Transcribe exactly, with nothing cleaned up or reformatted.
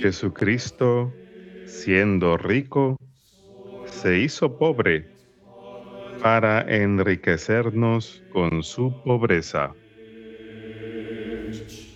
Jesucristo, siendo rico, se hizo pobre para enriquecernos con su pobreza.